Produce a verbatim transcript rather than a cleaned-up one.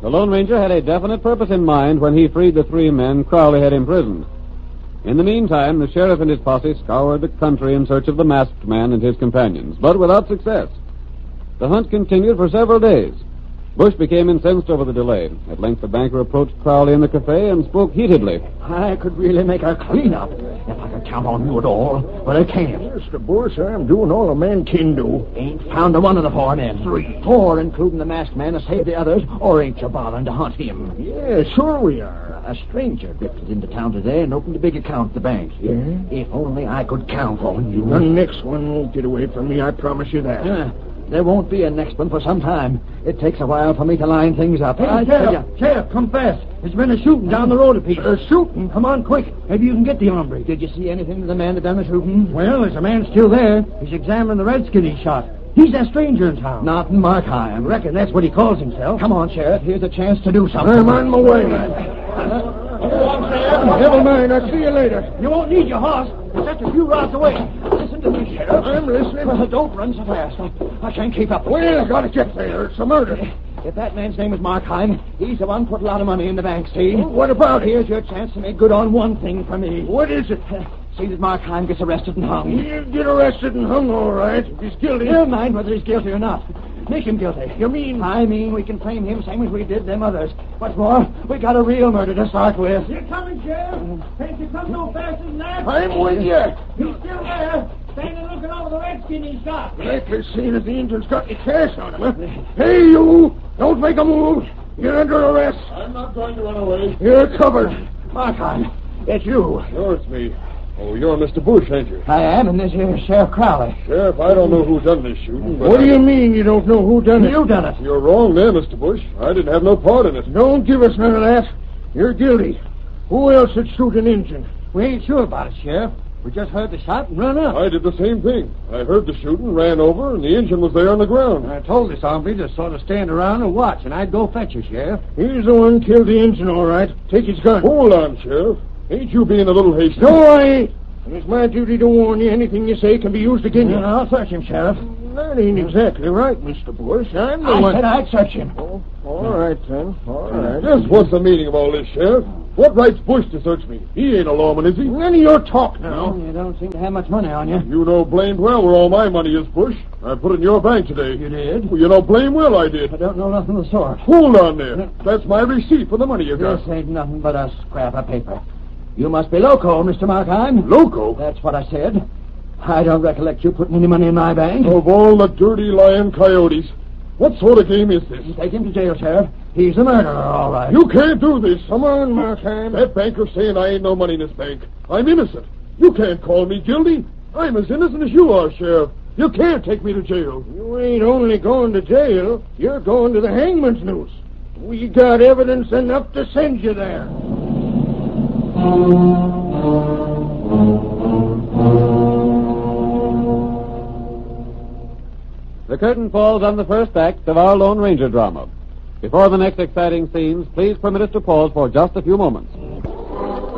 The Lone Ranger had a definite purpose in mind when he freed the three men Crowley had imprisoned. In the meantime, the sheriff and his posse scoured the country in search of the masked man and his companions, but without success. The hunt continued for several days. Bush became incensed over the delay. At length, the banker approached Crowley in the cafe and spoke heatedly. I could really make a clean-up if I could count on you at all, but I can't. Mister Bush, I'm doing all a man can do. Ain't found a one of the four men. Three. Four, including the masked man, to save the others, or ain't you bothering to hunt him? Yeah, sure we are. A stranger drifted into town today and opened a big account at the bank. Yeah? If only I could count on you. The next one won't get away from me, I promise you that. Yeah. There won't be a next one for some time. It takes a while for me to line things up. Hey, I Sheriff, tell you. Sheriff, come fast. There's been a shooting down the road a piece. A shooting? Come on, quick. Maybe you can get the hombre. Did you see anything of the man that done the shooting? Well, there's a man still there. He's examining the redskin he shot. He's that stranger in town. Not Markheim. Reckon that's what he calls himself. Come on, Sheriff. Here's a chance to do something. I'm on my way, man. Never mind. I'll see you later. You won't need your horse. It's just a few rods away. Listen to me, Sheriff. I'm listening. Well, don't run so fast. I, I can't keep up. Well, I gotta get there. It's a murder. If that man's name is Markheim, he's the one put a lot of money in the bank, see? Well, what about it? Here's your chance to make good on one thing for me. What is it? See that Markheim gets arrested and hung. He'll get arrested and hung, all right. If he's guilty. Never mind whether he's guilty or not. Make him guilty. You mean? I mean we can frame him same as we did them others. What's more, we got a real murder to start with. You're coming, Sheriff. Can't you come no faster than that? I'm with you. He's still there, standing looking over the redskin he shot. Likely seeing if the Indian's got any cash on him, huh? Hey, you! Don't make a move. You're under arrest. I'm not going to run away. You're covered. Markheim, it's you. Sure, it's me. Oh, you're Mister Bush, ain't you? I am, and this here is Sheriff Crowley. Sheriff, I don't know who done this shooting, but... What do you mean you don't know who done it? You done it. You're wrong there, Mister Bush. I didn't have no part in it. Don't give us none of that. You're guilty. Who else would shoot an Injun? We ain't sure about it, Sheriff. We just heard the shot and run up. I did the same thing. I heard the shooting, ran over, and the engine was there on the ground. I told this hombre to sort of stand around and watch, and I'd go fetch you, Sheriff. He's the one killed the Injun, all right. Take his gun. Hold on, Sheriff. Ain't you being a little hasty? No, I ain't. And it's my duty to warn you. Anything you say can be used against you. I'll search him, Sheriff. That ain't exactly right, Mister Bush. I'm the I one... said I'd search him. Oh, all right, then. All right. Just what's the meaning of all this, Sheriff? What right's Bush to search me? He ain't a lawman, is he? None of your talk now. You don't seem to have much money on you. You know blamed well where all my money is, Bush. I put it in your bank today. You did? Well, you know blame well I did. I don't know nothing of the sort. Hold on there. That's my receipt for the money you got. This ain't nothing but a scrap of paper. You must be loco, Mister Markheim. Loco? That's what I said. I don't recollect you putting any money in my bank. Of all the dirty lying coyotes. What sort of game is this? Take him to jail, Sheriff. He's a murderer, all right. You can't do this. Come on, Markheim. That banker's saying I ain't no money in this bank. I'm innocent. You can't call me guilty. I'm as innocent as you are, Sheriff. You can't take me to jail. You ain't only going to jail. You're going to the hangman's noose. We got evidence enough to send you there. The curtain falls on the first act of our Lone Ranger drama. Before the next exciting scenes, please permit us to pause for just a few moments.